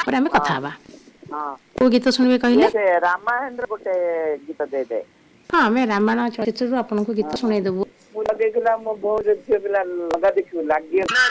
तापर आमे कथा हबा हाँ को गीत सुनबे कहले रामायण गोटे गीत दे दे हाँ आमे रामायण चरित्र आपन को गीत सुनाई देबो मु लगे मो बहुत झियो पिला लगा देखियो लागे